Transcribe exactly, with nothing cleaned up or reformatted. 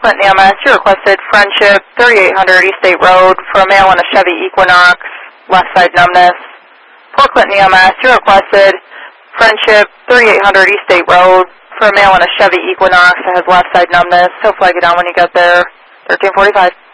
Clinton E M S, you requested Friendship, thirty-eight hundred East State Road for a male in a Chevy Equinox, left side numbness. Port Clinton E M S, you requested Friendship, thirty-eight hundred East State Road for a male in a Chevy Equinox that has left side numbness. He'll flag you down when you get there, thirteen forty-five.